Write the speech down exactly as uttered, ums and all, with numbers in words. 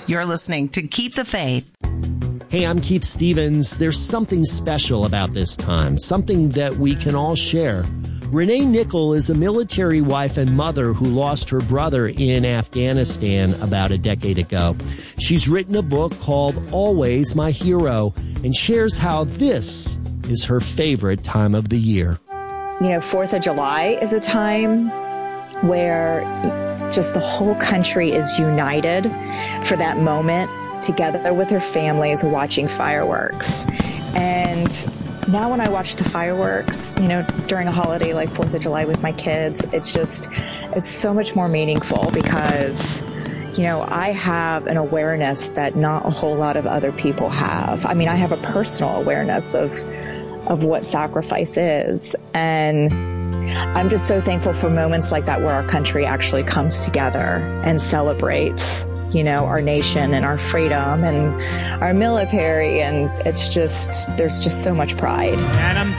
You're listening to Keep the Faith. Hey, I'm Keith Stevens. There's something special about this time, something that we can all share. Renee Nickel is a military wife and mother who lost her brother in Afghanistan about a decade ago. She's written a book called Always My Hero and shares how this is her favorite time of the year. You know, Fourth of July is a time where just the whole country is united for that moment together with their families watching fireworks. And now when I watch the fireworks, you know, during a holiday like Fourth of July with my kids, it's just, it's so much more meaningful because, you know, I have an awareness that not a whole lot of other people have. I mean, I have a personal awareness of, of what sacrifice is. And I'm just so thankful for moments like that where our country actually comes together and celebrates, you know, our nation and our freedom and our military. And it's just, there's just so much pride. And I'm